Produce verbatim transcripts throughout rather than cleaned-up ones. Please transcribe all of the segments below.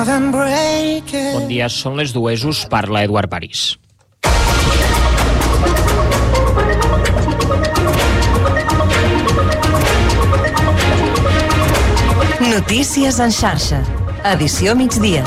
Bon dia, són les dues, us parla Eduard París. Notícies en xarxa, edició migdia.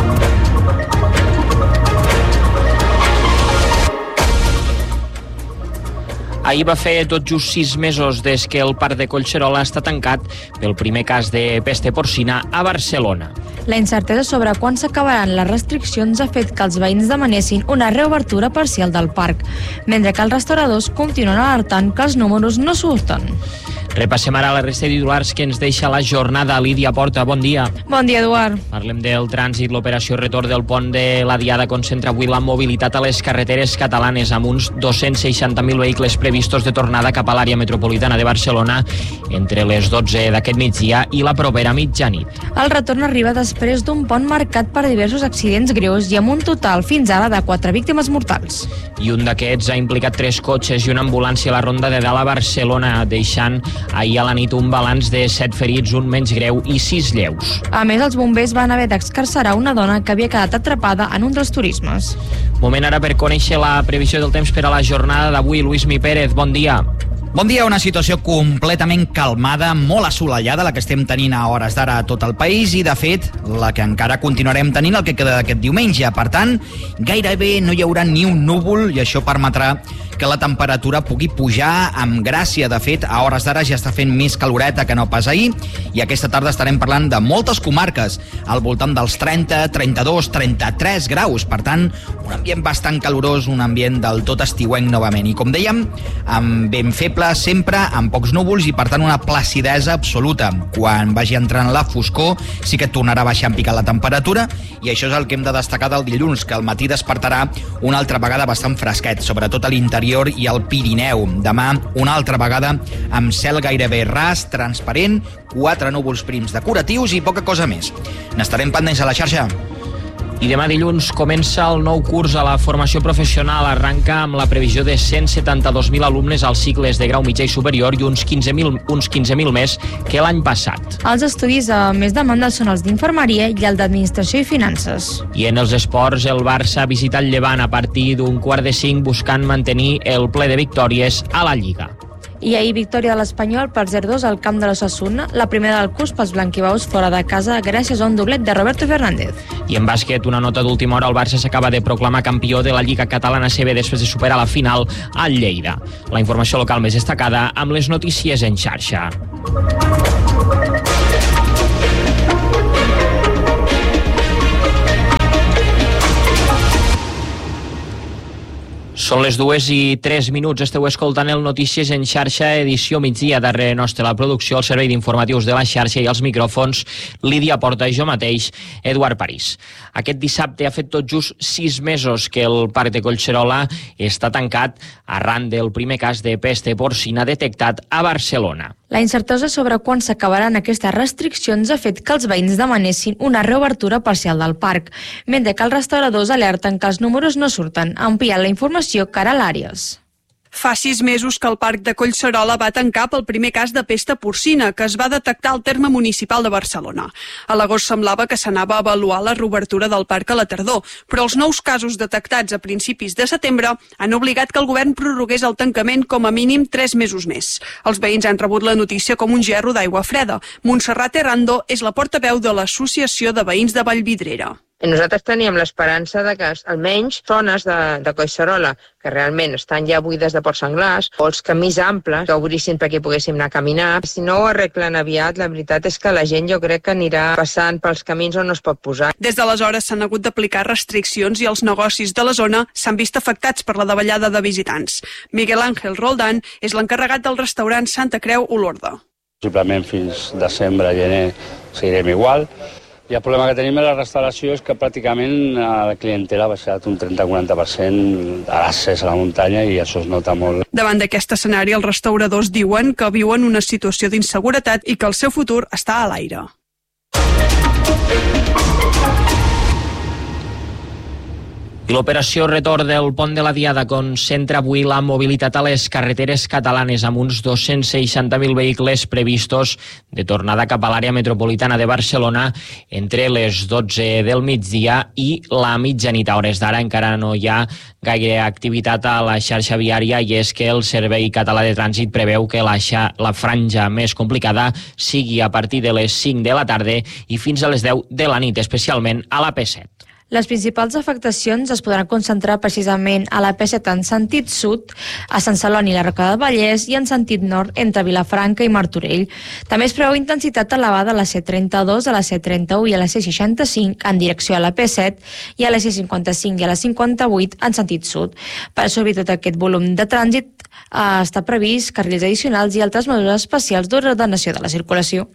Ahir va fer tot just sis mesos des que el parc de Collserola està tancat pel primer cas de pesta porcina a Barcelona. La incertesa sobre quan s'acabaran les restriccions ha fet que els veïns demanessin una reobertura parcial del parc, mentre que els restauradors continuen alertant que els números no surten. Repassem ara la resta de titulars que ens deixa la jornada. Lídia Porta, bon dia. Bon dia, Eduard. Parlem del trànsit. L'operació retorn del pont de la Diada concentra avui la mobilitat a les carreteres catalanes amb uns dos-cents seixanta mil vehicles previstos de tornada cap a l'àrea metropolitana de Barcelona entre les dotze d'aquest migdia i la propera mitjanit. El retorn arriba després d'un pont marcat per diversos accidents greus i amb un total fins ara de quatre víctimes mortals. I un d'aquests ha implicat tres cotxes i una ambulància a la ronda de dalt a Barcelona, deixant ahir a la nit un balanç de set ferits, un menys greu i sis lleus. A més, els bombers van haver d'excarcerar una dona que havia quedat atrapada en un dels turismes. Moment ara per conèixer la previsió del temps per a la jornada d'avui. Lluís Mi Pérez, bon dia. Bon dia, una situació completament calmada, molt assolellada, la que estem tenint a hores d'ara a tot el país i, de fet, la que encara continuarem tenint el que queda d'aquest diumenge. Per tant, gairebé no hi haurà ni un núvol i això permetrà que la temperatura pugui pujar amb gràcia. De fet, a hores d'ara ja està fent més caloreta que no pas ahir i aquesta tarda estarem parlant de moltes comarques, al voltant dels trenta, trenta-dos, trenta-tres graus. Per tant, un ambient bastant calorós, un ambient del tot estiuenc novament. I com dèiem, amb vent feble sempre, amb pocs núvols i per tant una placidesa absoluta. Quan vagi entrant la foscor sí que tornarà a baixar en picat la temperatura i això és el que hem de destacar del dilluns, que al matí despertarà una altra vegada bastant fresquet, sobretot a l'interior i al Pirineu. Demà una altra vegada amb cel gairebé ras, transparent, quatre núvols prims decoratius i poca cosa més. N'estarem pendents a la xarxa. I demà dilluns comença el nou curs a la formació professional. Arranca amb la previsió de cent setanta-dos mil alumnes als cicles de grau mitjà i superior i uns quinze mil uns quinze mil més que l'any passat. Els estudis amb més demanda són els d'infermeria i el d'administració i finances. I en els esports, el Barça visita el Llevant a partir d'un quart de cinc buscant mantenir el ple de victòries a la Lliga. I ahir victòria de l'Espanyol per zero dos al camp de l'Osasuna, la primera del curs pels blanquibaus fora de casa gràcies a un doblet de Roberto Fernández. I en bàsquet, una nota d'última hora, el Barça s'acaba de proclamar campió de la Lliga Catalana C B després de superar la final al Lleida. La informació local més destacada amb les notícies en xarxa. Són les dues i tres minuts. Esteu escoltant el Notícies en xarxa, edició migdia. Darrere nostre la producció, el servei d'informatius de la xarxa i els micròfons, Lídia Porta i jo mateix, Eduard París. Aquest dissabte ha fet tot just sis mesos que el parc de Collserola està tancat arran del primer cas de pesta porcina detectat a Barcelona. La incertesa sobre quan s'acabaran aquestes restriccions ha fet que els veïns demanessin una reobertura parcial del parc, mentre que els restauradors alerten que els números no surten, ampliant la informació Caral Àries. Fa sis mesos que el parc de Collserola va tancar pel primer cas de pesta porcina que es va detectar al terme municipal de Barcelona. A l'agost semblava que s'anava a avaluar la reobertura del parc a la tardor, però els nous casos detectats a principis de setembre han obligat que el govern prorrogués el tancament com a mínim tres mesos més. Els veïns han rebut la notícia com un gerro d'aigua freda. Montserrat Errando és la portaveu de l'Associació de Veïns de Vallvidrera. Nosaltres teníem l'esperança de que almenys zones de, de Collserola, que realment estan ja buides de porcs senglars, o els camins amples que obrissin perquè poguéssim anar a caminar. Si no ho arreglen aviat, la veritat és que la gent jo crec que anirà passant pels camins on no es pot posar. Des d'aleshores s'han hagut d'aplicar restriccions i els negocis de la zona s'han vist afectats per la davallada de visitants. Miguel Ángel Roldán és l'encarregat del restaurant Santa Creu Olorda. Possiblement fins desembre, gener, seguirem igual. I el problema que tenim a la restauració és que pràcticament la clientela ha baixat un trenta a quaranta per cent a l'accés a la muntanya i això es nota molt. Davant d'aquest escenari, els restauradors diuen que viuen una situació d'inseguretat i que el seu futur està a l'aire. I l'operació retorn del pont de la Diada concentra avui la mobilitat a les carreteres catalanes amb uns dos-cents seixanta mil vehicles previstos de tornada cap a l'àrea metropolitana de Barcelona entre les dotze del migdia i la mitjanit. A hores d'ara encara no hi ha gaire activitat a la xarxa viària i és que el Servei Català de Trànsit preveu que la, la franja més complicada sigui a partir de les cinc de la tarda i fins a les deu de la nit, especialment a la P set. Les principals afectacions es podran concentrar precisament a la P set en sentit sud, a Sant Celoni i la Roca del Vallès i en sentit nord entre Vilafranca i Martorell. També es preveu intensitat elevada a la C trenta-dos, a la C trenta-u i a la C seixanta-cinc en direcció a la P set i a la C cinquanta-cinc i a la cinquanta-vuit en sentit sud. Per sobre tot aquest volum de trànsit eh, està previst carrils addicionals i altres mesures especials d'ordenació de la circulació.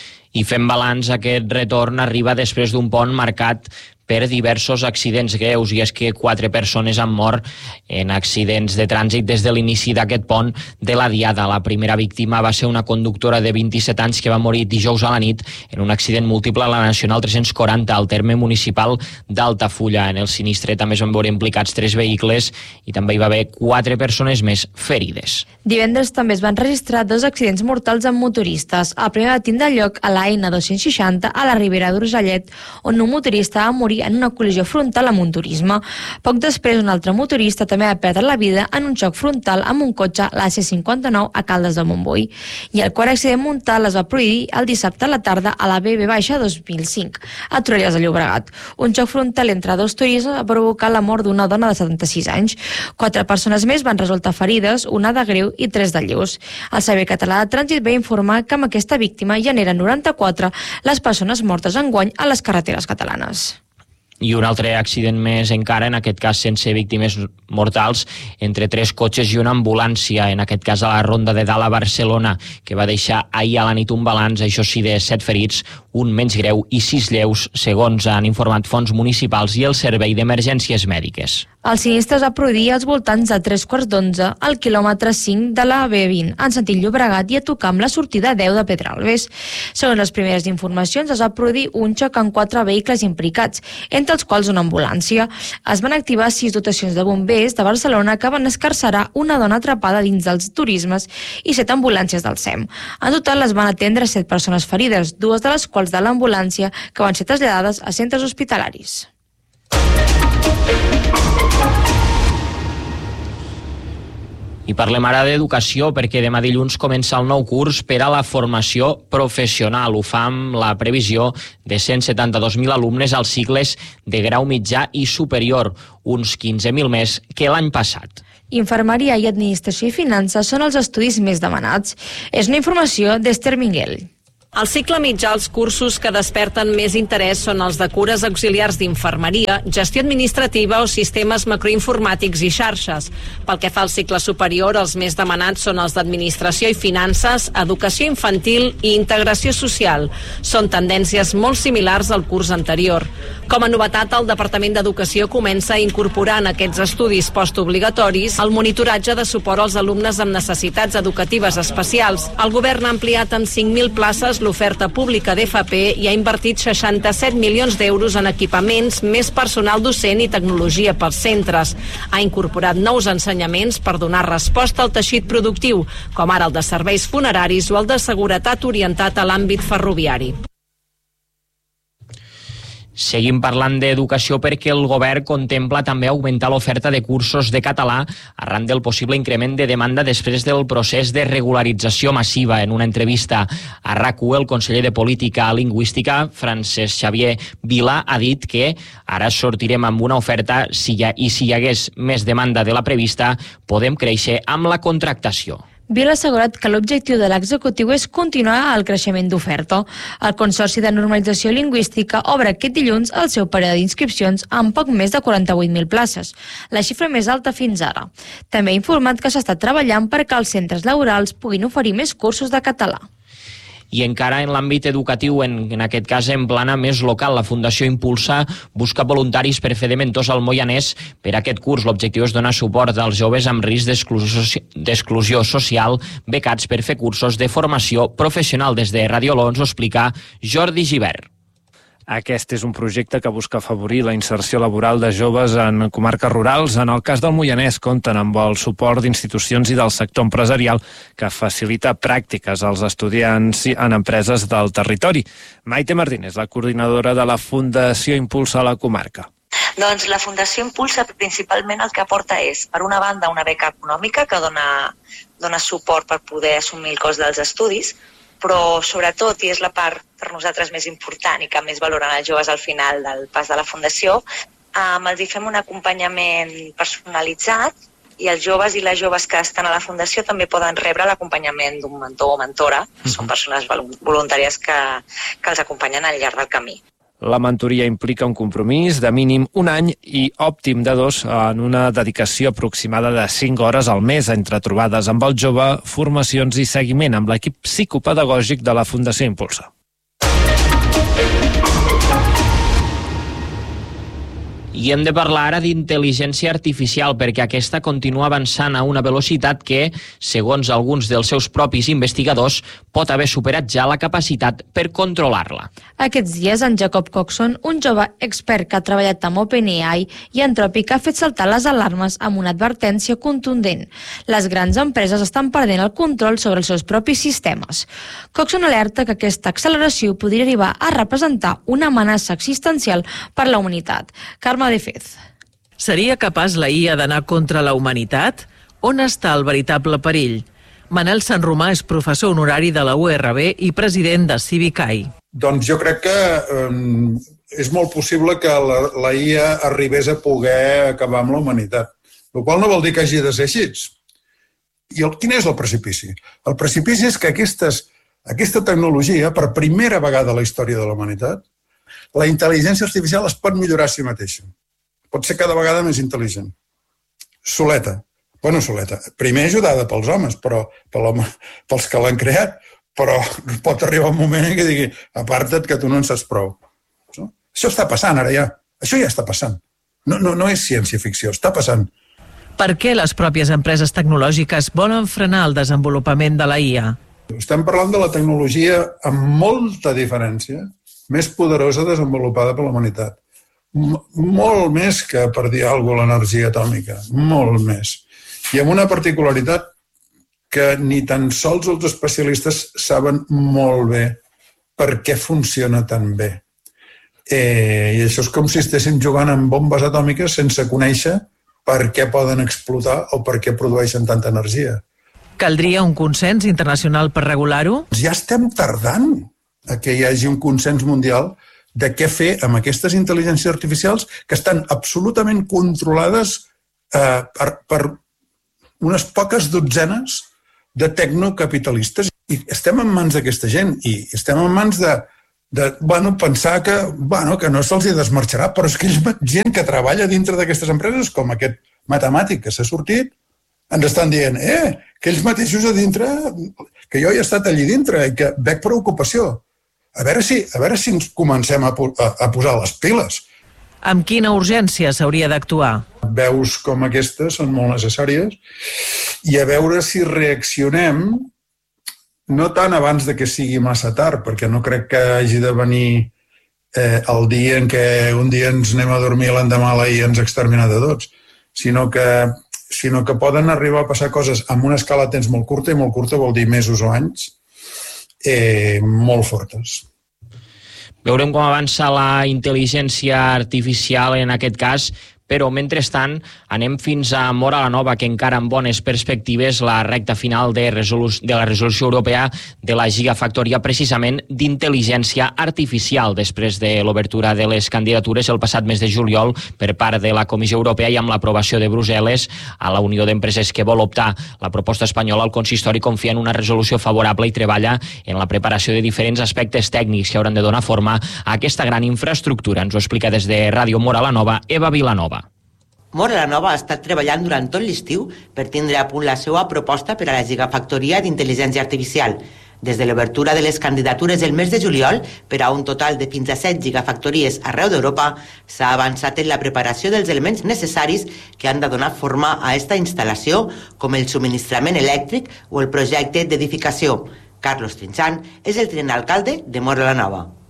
I fem balanç, aquest retorn arriba després d'un pont marcat per diversos accidents greus, i és que quatre persones han mort en accidents de trànsit des de l'inici d'aquest pont de la Diada. La primera víctima va ser una conductora de vint-i-set anys que va morir dijous a la nit en un accident múltiple a la Nacional tres-cents quaranta al terme municipal d'Altafulla. En el sinistre també es van veure implicats tres vehicles i també hi va haver quatre persones més ferides. Divendres també es van registrar dos accidents mortals amb motoristes. El primer va tindre lloc a la N dos-cents seixanta a la Ribera d'Urgellet, on un motorista va morir en una col·lisió frontal amb un turisme. Poc després, un altre motorista també va perdre la vida en un xoc frontal amb un cotxe a la C cinquanta-nou a Caldes de Montbui. I el quart accident mortal es va produir el dissabte a la tarda a la B B dos mil cinc, a Torrelles de Llobregat. Un xoc frontal entre dos turismes va provocar la mort d'una dona de setanta-sis anys. Quatre persones més van resultar ferides, una de greu i tres de lleus. El Servei Català de Trànsit va informar que amb aquesta víctima ja n'eren noranta-quatre les persones mortes enguany a les carreteres catalanes. I un altre accident més encara, en aquest cas sense víctimes mortals, entre tres cotxes i una ambulància, en aquest cas a la Ronda de Dalt a Barcelona, que va deixar ahir a la nit un balanç, això sí, de set ferits, un menys greu i sis lleus, segons han informat fonts municipals i el Servei d'Emergències Mèdiques. El sinistre es va produir als voltants de tres quarts d'onze al quilòmetre cinc de la B vint, en sentit Llobregat, i a tocar amb la sortida deu de Pedralbes. Segons les primeres informacions, es va produir un xoc amb quatre vehicles implicats, entre els quals una ambulància. Es van activar sis dotacions de bombers de Barcelona que van escarcerar una dona atrapada dins dels turismes i set ambulàncies del S E M. En total es van atendre set persones ferides, dues de les quals de l'ambulància, que van ser traslladades a centres hospitalaris. I parlem ara d'educació, perquè demà dilluns comença el nou curs per a la formació professional. Ho fa amb la previsió de cent setanta-dos mil alumnes als cicles de grau mitjà i superior, uns quinze mil més que l'any passat. Infermeria i Administració i Finances són els estudis més demanats. És una informació d'Esther Minguel. Al cicle mitjà, els cursos que desperten més interès són els de cures auxiliars d'infermeria, gestió administrativa o sistemes macroinformàtics i xarxes. Pel que fa al cicle superior, els més demanats són els d'administració i finances, educació infantil i integració social. Són tendències molt similars al curs anterior. Com a novetat, el Departament d'Educació comença a incorporar en aquests estudis postobligatoris el monitoratge de suport als alumnes amb necessitats educatives especials. El govern ha ampliat en cinc mil places l'oferta pública d'F P i ha invertit seixanta-set milions d'euros en equipaments, més personal docent i tecnologia pels centres. Ha incorporat nous ensenyaments per donar resposta al teixit productiu, com ara el de serveis funeraris o el de seguretat orientat a l'àmbit ferroviari. Seguim parlant d'educació perquè el govern contempla també augmentar l'oferta de cursos de català arran del possible increment de demanda després del procés de regularització massiva. En una entrevista a RAC u, el conseller de Política Lingüística, Francesc Xavier Vila, ha dit que ara sortirem amb una oferta si hi ha, i si hi hagués més demanda de la prevista, podem créixer amb la contractació. Vila ha assegurat que l'objectiu de l'executiu és continuar el creixement d'oferta. El Consorci de Normalització Lingüística obre aquest dilluns el seu període d'inscripcions amb poc més de quaranta-vuit mil places, la xifra més alta fins ara. També ha informat que s'està treballant perquè els centres laborals puguin oferir més cursos de català. I encara en l'àmbit educatiu, en, en aquest cas en plana més local, la Fundació Impulsa busca voluntaris per fer de mentors al Moianès per aquest curs. L'objectiu és donar suport als joves amb risc d'exclusió social becats per fer cursos de formació professional. Des de Radio Oló ens ho explica Jordi Givert. Aquest és un projecte que busca afavorir la inserció laboral de joves en comarques rurals. En el cas del Moianès compten amb el suport d'institucions i del sector empresarial que facilita pràctiques als estudiants en empreses del territori. Maite Martínez, la coordinadora de la Fundació Impulsa a la comarca. Doncs la Fundació Impulsa principalment el que aporta és, per una banda, una beca econòmica que dona, dona suport per poder assumir el cost dels estudis, però sobretot, i és la part per nosaltres més important i que més valoren els joves al final del pas de la Fundació, eh, els hi fem un acompanyament personalitzat i els joves i les joves que estan a la Fundació també poden rebre l'acompanyament d'un mentor o mentora, que són persones voluntàries que, que els acompanyen al llarg del camí. La mentoria implica un compromís de mínim un any i òptim de dos en una dedicació aproximada de cinc hores al mes entre trobades amb el jove, formacions i seguiment amb l'equip psicopedagògic de la Fundació Impulsa. I hem de parlar ara d'intel·ligència artificial perquè aquesta continua avançant a una velocitat que, segons alguns dels seus propis investigadors, pot haver superat ja la capacitat per controlar-la. Aquests dies, en Jacob Coxon, un jove expert que ha treballat amb OpenAI i Anthropic, ha fet saltar les alarmes amb una advertència contundent. Les grans empreses estan perdent el control sobre els seus propis sistemes. Coxon alerta que aquesta acceleració podria arribar a representar una amenaça existencial per la humanitat. Carme de Fez. Seria capaç la I A d'anar contra la humanitat? On està el veritable perill? Manel Sanromà és professor honorari de la U R B i president de Civicai. Doncs jo crec que eh, és molt possible que la, la I A arribés a poder acabar amb la humanitat, el qual no vol dir que hagi de ser així. I el, quin és el precipici? El precipici és que aquestes, aquesta tecnologia, per primera vegada a la història de la humanitat, la intel·ligència artificial es pot millorar a si mateixa. Pot ser cada vegada més intel·ligent. Soleta. Bueno, soleta. Primer ajudada pels homes, però pels que l'han creat. Però pot arribar un moment en què digui aparta't que tu no en saps prou. Això està passant ara ja. Això ja està passant. No, no, no és ciència-ficció, està passant. Per què les pròpies empreses tecnològiques volen frenar el desenvolupament de la I A? Estem parlant de la tecnologia amb molta diferència més poderosa desenvolupada per la humanitat. M- molt més que, per dir alguna cosa, l'energia atòmica. Molt més. I amb una particularitat que ni tan sols els especialistes saben molt bé per què funciona tan bé. Eh, I això és com si estéssim jugant amb bombes atòmiques sense conèixer per què poden explotar o per què produeixen tanta energia. Caldria un consens internacional per regular-ho? Ja estem tardant a que hi hagi un consens mundial de què fer amb aquestes intel·ligències artificials que estan absolutament controlades eh, per, per unes poques dotzenes de tecnocapitalistes. I estem en mans d'aquesta gent i estem en mans de, de bueno, pensar que, bueno, que no se'ls hi desmarxarà, però és que gent que treballa dintre d'aquestes empreses, com aquest matemàtic que s'ha sortit, ens estan dient eh, que ells mateixos a dintre, que jo he estat allí dintre i que veig preocupació. A veure si, a veure si ens comencem a, a, a posar les piles. Amb quina urgència s'hauria d'actuar? Veus com aquestes són molt necessàries i a veure si reaccionem no tant abans de que sigui massa tard, perquè no crec que hagi de venir eh, el dia en què un dia ens anem a dormir i l'endemà la I A ens extermina de tots, sinó que, sinó que poden arribar a passar coses amb una escala de temps molt curta, i molt curta vol dir mesos o anys, Eh, molt fortes. Veurem com avança la intel·ligència artificial en aquest cas, però mentrestant anem fins a Móra la Nova, que encara amb bones perspectives la recta final de, resolu de la resolució europea de la Gigafactoria precisament d'intel·ligència artificial després de l'obertura de les candidatures el passat mes de juliol per part de la Comissió Europea i amb l'aprovació de Brussel·les a la Unió d'Empreses que vol optar la proposta espanyola. El consistori confia en una resolució favorable i treballa en la preparació de diferents aspectes tècnics que hauran de donar forma a aquesta gran infraestructura. Ens ho explica des de Ràdio Móra la Nova, Eva Vilanova. Móra la Nova ha estat treballant durant tot l'estiu per tindre a punt la seva proposta per a la Gigafactoria d'intel·ligència artificial. Des de l'obertura de les candidatures el mes de juliol, per a un total de fins a set gigafactories arreu d'Europa, s'ha avançat en la preparació dels elements necessaris que han de donar forma a aquesta instal·lació, com el subministrament elèctric o el projecte d'edificació. Carlos Trinxant és el tinent alcalde de Móra la Nova.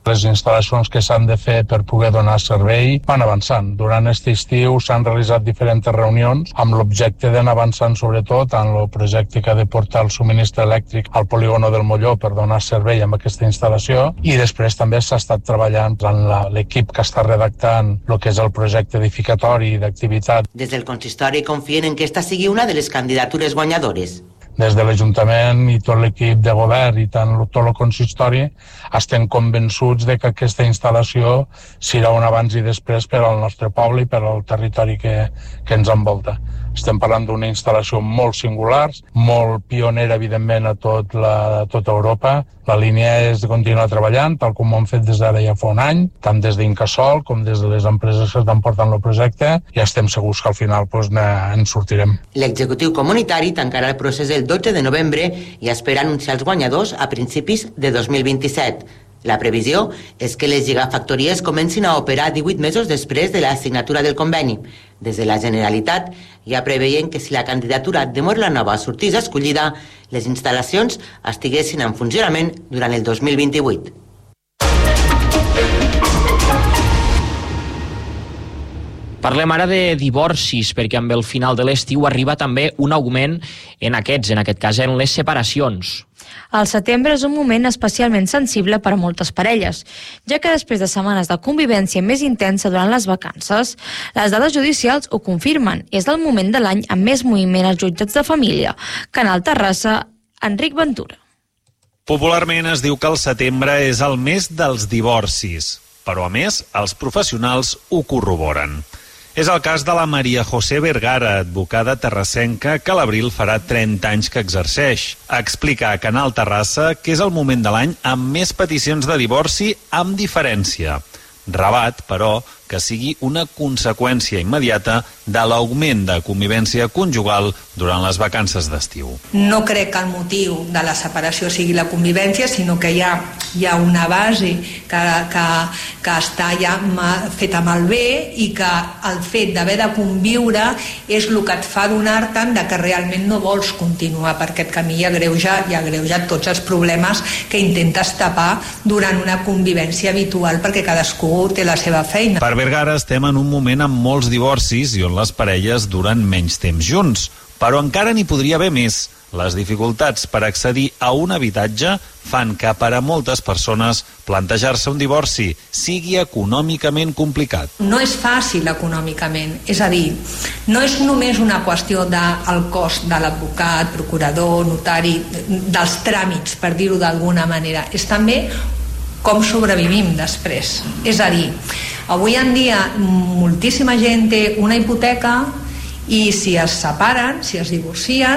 Les instal·lacions que s'han de fer per poder donar servei van avançant. Durant aquest estiu s'han realitzat diferents reunions amb l'objecte d'anar avançant sobretot en el projecte que ha de portar el subministre elèctric al polígono del Molló per donar servei amb aquesta instal·lació, i després també s'ha estat treballant en l'equip que està redactant el que és el projecte edificatori d'activitat. Des del consistori confien en que esta sigui una de les candidatures guanyadores. Des de l'Ajuntament i tot l'equip de govern i tant tot el consistori estem convençuts de que aquesta instal·lació serà un abans i després per al nostre poble i per al territori que, que ens envolta. Estem parlant d'una instal·lació molt singular, molt pionera, evidentment, a tot la, a tota Europa. La línia és de continuar treballant, tal com ho hem fet des d'ara ja fa un any, tant des d'Incasol com des de les empreses que estan portant el projecte, i estem segurs que al final pues, ne, en sortirem. L'executiu comunitari tancarà el procés el dotze de novembre i espera anunciar els guanyadors a principis de dos mil vint-i-set. La previsió és que les gigafactories comencin a operar divuit mesos després de la signatura del conveni. Des de la Generalitat ja preveien que si la candidatura de Mort la Nova sortís escollida, les instal·lacions estiguessin en funcionament durant el dos mil vint-i-vuit. Parlem ara de divorcis, perquè amb el final de l'estiu arriba també un augment en aquests, en aquest cas en les separacions. El setembre és un moment especialment sensible per a moltes parelles, ja que després de setmanes de convivència més intensa durant les vacances, les dades judicials ho confirmen. És el moment de l'any amb més moviment als jutjats de família. Canal Terrassa, Enric Ventura. Popularment es diu que el setembre és el mes dels divorcis, però a més els professionals ho corroboren. És el cas de la Maria José Vergara, advocada terrassenca, que a l'abril farà trenta anys que exerceix. Explica a Canal Terrassa que és el moment de l'any amb més peticions de divorci amb diferència. Rebat, però, que sigui una conseqüència immediata de l'augment de convivència conjugal durant les vacances d'estiu. No crec que el motiu de la separació sigui la convivència, sinó que hi ha, hi ha una base que, que, que està ja feta malbé i que el fet d'haver de conviure és el que et fa donar-te'n de que realment no vols continuar per aquest camí i agreuja, i agreuja tots els problemes que intentes tapar durant una convivència habitual, perquè cadascú té la seva feina. Per Vergara estem en un moment amb molts divorcis i on les parelles duren menys temps junts, però encara n'hi podria haver més. Les dificultats per accedir a un habitatge fan que per a moltes persones plantejar-se un divorci sigui econòmicament complicat. No és fàcil econòmicament, és a dir, no és només una qüestió del cost de l'advocat, procurador, notari, dels tràmits, per dir-ho d'alguna manera, és també com sobrevivim després. És a dir, avui en dia moltíssima gent té una hipoteca i si es separen, si es divorcien,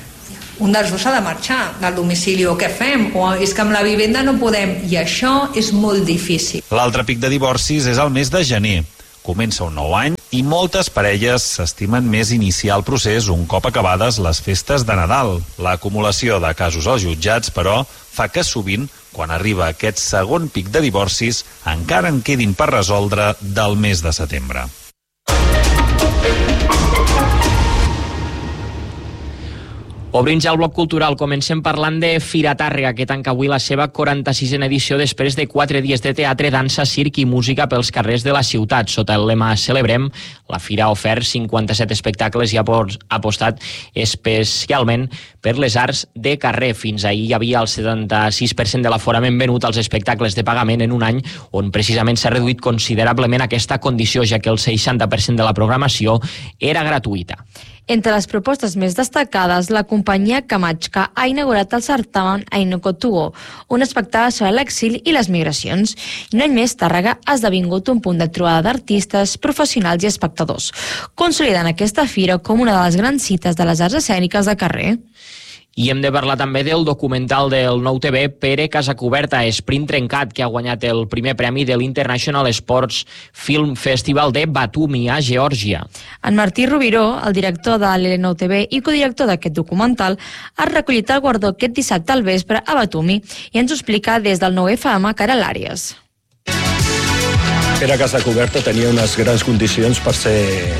un dels dos ha de marxar del domicili, o què fem? O és que amb la vivenda no podem, i això és molt difícil. L'altre pic de divorcis és el mes de gener. Comença un nou any i moltes parelles s'estimen més iniciar el procés un cop acabades les festes de Nadal. L'acumulació de casos als jutjats, però, fa que sovint, quan arriba aquest segon pic de divorcis, encara en quedin per resoldre del mes de setembre. Obrim ja el bloc cultural. Comencem parlant de Fira Tàrrega, que tanca avui la seva quaranta-sisena edició després de quatre dies de teatre, dansa, circ i música pels carrers de la ciutat. Sota el lema Celebrem, la Fira ha ofert cinquanta-set espectacles i ha apostat especialment per les arts de carrer. Fins ahir hi havia el setanta-sis per cent de l'aforament venut als espectacles de pagament en un any on precisament s'ha reduït considerablement aquesta condició, ja que el seixanta per cent de la programació era gratuïta. Entre les propostes més destacades, la companyia Kamachka ha inaugurat el certamen Ainokotuo, un espectacle sobre l'exili i les migracions. I un any més, Tàrrega ha esdevingut un punt de trobada d'artistes, professionals i espectadors, consolidant aquesta fira com una de les grans cites de les arts escèniques de carrer. I hem de parlar també del documental del Nou T V Pere Casacuberta, Sprint Trencat, que ha guanyat el primer premi de l'International Sports Film Festival de Batumi, a Geòrgia. En Martí Rubiró, el director de l'L Nou T V i codirector d'aquest documental, ha recollit el guardó aquest dissabte al vespre a Batumi i ens ho explica des del nou F M, Caral Àries. Pere Casacuberta tenia unes grans condicions per ser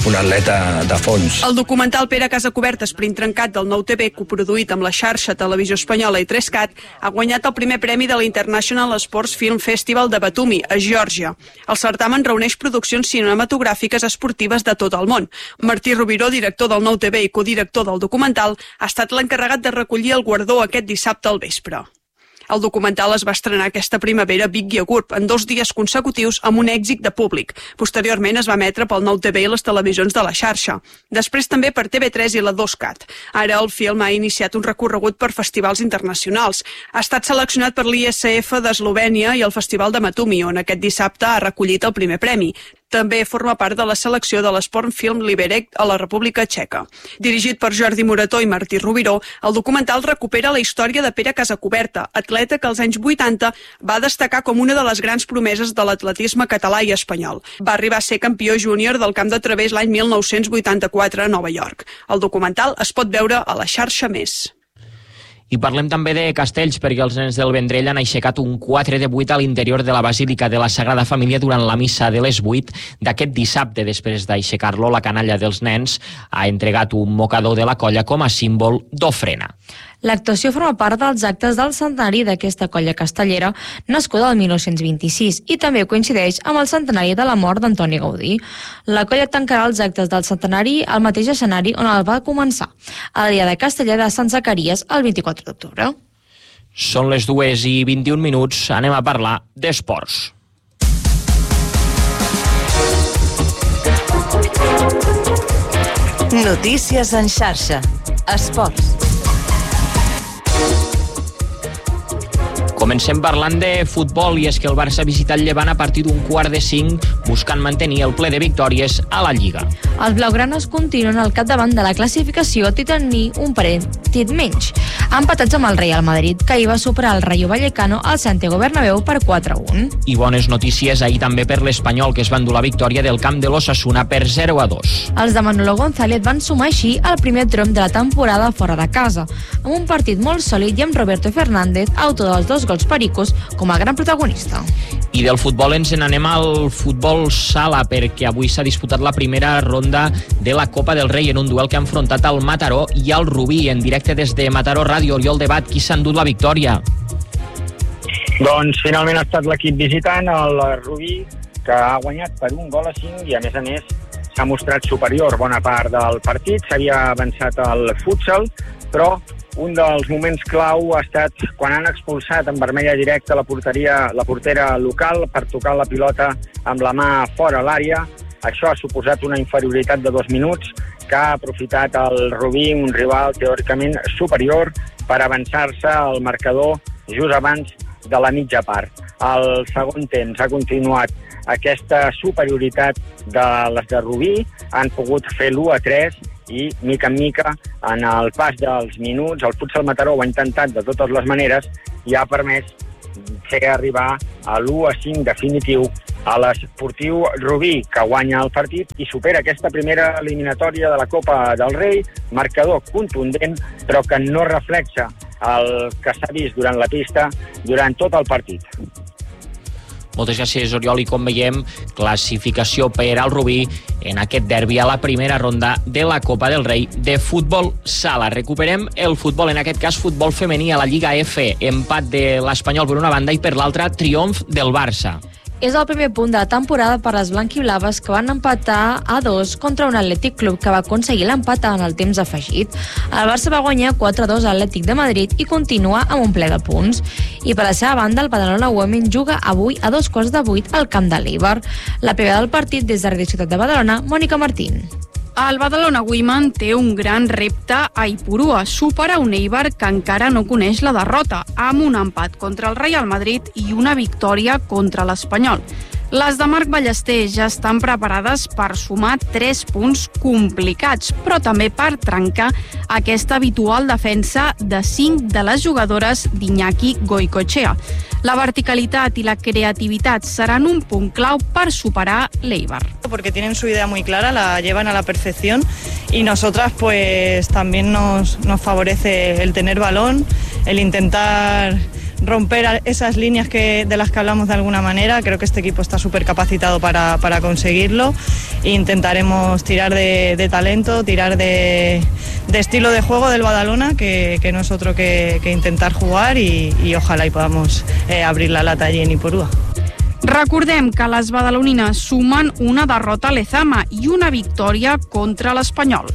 un atleta de fons. El documental Pere Casacoberta, Sprint trencat del Nou T V, coproduït amb la xarxa Televisió Espanyola i tres cat, ha guanyat el primer premi de l'International Sports Film Festival de Batumi, a Geòrgia. El certamen reuneix produccions cinematogràfiques esportives de tot el món. Martí Rovira, director del Nou T V i codirector del documental, ha estat l'encarregat de recollir el guardó aquest dissabte al vespre. El documental es va estrenar aquesta primavera a Vic i a Gurb en dos dies consecutius amb un èxit de públic. Posteriorment es va emetre pel Nou T V i les televisions de la xarxa. Després també per T V tres i la dos cat. Ara el film ha iniciat un recorregut per festivals internacionals. Ha estat seleccionat per l'I S F d'Eslovènia i el Festival de Batumi, on aquest dissabte ha recollit el primer premi. També forma part de la selecció de l'Sport Film Liberec a la República Txeca. Dirigit per Jordi Morató i Martí Rovira, el documental recupera la història de Pere Casacoberta, atleta que als anys vuitanta va destacar com una de les grans promeses de l'atletisme català i espanyol. Va arribar a ser campió júnior del camp de través l'any mil nou-cents vuitanta-quatre a Nova York. El documental es pot veure a la xarxa Més. I parlem també de castells, perquè els nens del Vendrell han aixecat un quatre de vuit a l'interior de la Basílica de la Sagrada Família durant la missa de les vuit d'aquest dissabte. Després d'aixecar-lo, la canalla dels nens ha entregat un mocador de la colla com a símbol d'ofrena. L'actuació forma part dels actes del centenari d'aquesta colla castellera, nascuda el mil nou-cents vint-i-sis, i també coincideix amb el centenari de la mort d'Antoni Gaudí. La colla tancarà els actes del centenari al mateix escenari on el va començar, el dia de Castellar de Sant Zacaries, el vint-i-quatre d'octubre. Són les dues i vint-i-un minuts, anem a parlar d'esports. Notícies en xarxa. Esports. Comencem parlant de futbol, i és que el Barça ha visitat Llevant a partir d'un quart de cinc, buscant mantenir el ple de victòries a la Lliga. Els blaugranos continuen al capdavant de la classificació, tot i tenir un partit menys. Empatats amb el Real Madrid, que hi va superar el Rayo Vallecano al Santiago Bernabéu per quatre a un. I bones notícies ahir també per l'Espanyol, que es va endur la victòria del camp de l'Osasuna per zero a dos. Els de Manolo González van sumar així el primer trom de la temporada fora de casa, amb un partit molt sòlid i amb Roberto Fernández, autor dels dos gols pericos, com a gran protagonista. I del futbol ens n'anem al futbol sala, perquè avui s'ha disputat la primera ronda de la Copa del Rei en un duel que ha enfrontat el Mataró i el Rubí. En directe des de Mataró Ràdio, Oriol Debat, qui s'ha endut la victòria? Doncs finalment ha estat l'equip visitant, el Rubí, que ha guanyat per un gol a cinc i a més a més s'ha mostrat superior bona part del partit. S'havia avançat al futsal, però un dels moments clau ha estat quan han expulsat en vermella directa la porteria, la portera local per tocar la pilota amb la mà fora l'àrea. Això ha suposat una inferioritat de dos minuts que ha aprofitat el Rubí, un rival teòricament superior, per avançar-se al marcador just abans de la mitja part. Al segon temps ha continuat aquesta superioritat de les de Rubí, han pogut fer l'u a tres i, mica en mica, en el pas dels minuts, el Futsal Mataró ho ha intentat de totes les maneres i ha permès fer arribar a l'u a cinc definitiu a l'Esportiu Rubí, que guanya el partit i supera aquesta primera eliminatòria de la Copa del Rei, marcador contundent, però que no reflexa el que s'ha vist durant la pista durant tot el partit. Moltes gràcies, Oriol, i com veiem, classificació per al Rubí en aquest derbi a la primera ronda de la Copa del Rei de futbol sala. Recuperem el futbol, en aquest cas futbol femení a la Lliga F. Empat de l'Espanyol per una banda i per l'altra triomf del Barça. És el primer punt de la temporada per les blanquiblaves, que van empatar a dos contra un Atlètic Club que va aconseguir l'empat en el temps afegit. El Barça va guanyar quatre a dos a l'Atlètic de Madrid i continua amb un ple de punts. I per la seva banda, el Badalona Women juga avui a dos quarts de vuit al camp de l'Eibar. La prèvia del partit des de Radio Ciutat de Badalona, Mònica Martín. El Badalona Women té un gran repte a Ipurua, superar un Eibar que encara no coneix la derrota, amb un empat contra el Real Madrid i una victòria contra l'Espanyol. Les de Marc Ballester ja estan preparades per sumar tres punts complicats, però també per trencar aquesta habitual defensa de cinc de les jugadores d'Iñaki Goicoechea. La verticalitat i la creativitat seran un punt clau per superar l'Eibar. Porque tienen su idea muy clara, la llevan a la perfección y nosotras pues también nos, nos favorece el tener balón, el intentar romper esas líneas que, de las que hablamos de alguna manera. Creo que este equipo está súper capacitado para, para conseguirlo. Intentaremos tirar de, de talento, tirar de, de estilo de juego del Badalona, que, que no es otro que, que intentar jugar y, y ojalá y podamos eh, abrir la lata allí en Ipurúa. Recordem que les badalonines sumen una derrota a l'Ezama i una victòria contra l'Espanyol.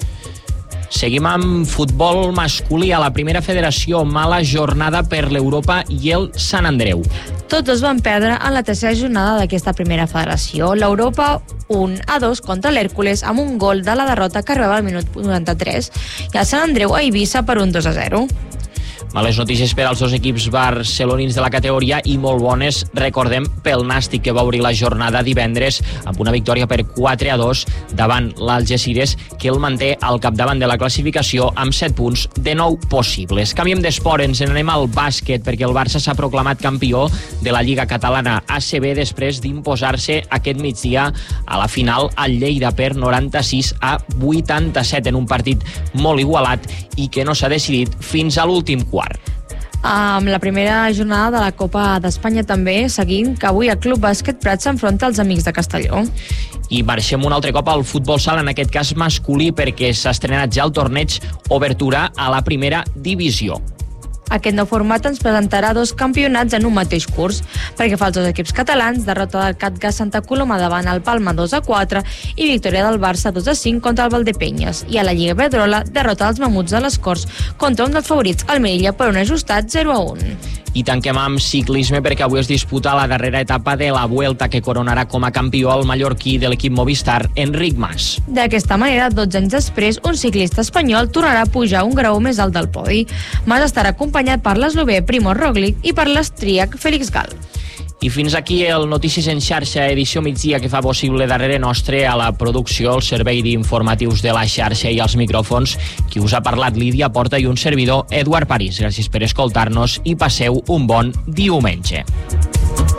Seguim amb futbol masculí. A la primera federació, mala jornada per l'Europa i el Sant Andreu. Tots dos van perdre en la tercera jornada d'aquesta primera federació. L'Europa un a dos contra l'Hèrcules amb un gol de la derrota que arribava al minut noranta-tres i el Sant Andreu a Eivissa per un dos a zero. Males notícies per als dos equips barcelonins de la categoria i molt bones, recordem, pel Nàstic, que va obrir la jornada divendres amb una victòria per quatre a dos davant l'Algeciras, que el manté al capdavant de la classificació amb set punts de nou possibles. Canviem d'esport, ens n'anem al bàsquet, perquè el Barça s'ha proclamat campió de la Lliga Catalana A C B després d'imposar-se aquest migdia a la final al Lleida per noranta-sis a vuitanta-set en un partit molt igualat i que no s'ha decidit fins a l'últim quart. Amb la primera jornada de la Copa d'Espanya també, seguint que avui el Club Bàsquet Prat s'enfronta als Amics de Castelló. I marxem un altre cop al futbol sala, en aquest cas masculí, perquè s'ha estrenat ja el torneig Obertura a la primera divisió. Aquest nou format ens presentarà dos campionats en un mateix curs. Perquè fa els dos equips catalans, derrota del CatGas Santa Coloma davant el Palma dos a quatre i victòria del Barça dos a cinc contra el Valdepenyes. I a la Lliga Iberdrola, derrota dels Mamuts de les Corts contra un dels favorits, el Melilla, per un ajustat zero a un. I tanquem amb ciclisme, perquè avui es disputa la darrera etapa de la Vuelta, que coronarà com a campió el mallorquí de l'equip Movistar, Enric Mas. D'aquesta manera, dotze anys després, un ciclista espanyol tornarà a pujar un graó més alt del podi. Mas estarà acompanyat per l'eslovè Primož Roglič i per l'austríac Félix Gal. I fins aquí el Notícies en xarxa, edició migdia, que fa possible darrere nostre a la producció, el servei d'informatius de la xarxa i els micròfons. Qui us ha parlat, Lídia Porta, i un servidor, Eduard París. Gràcies per escoltar-nos i passeu un bon diumenge.